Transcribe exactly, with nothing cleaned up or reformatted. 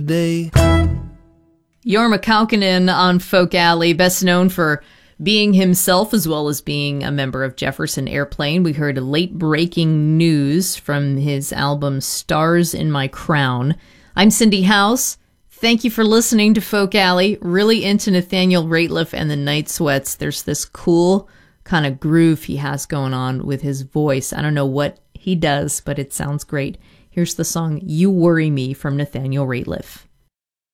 Day. Jorma Kaukonen on Folk Alley, best known for being himself as well as being a member of Jefferson Airplane. We heard late breaking news from his album Stars in My Crown. I'm Cindy House. Thank you for listening to Folk Alley. Really into Nathaniel Rateliff and the Night Sweats. There's this cool kind of groove he has going on with his voice. I don't know what he does, but it sounds great. Here's the song You Worry Me from Nathaniel Rateliff.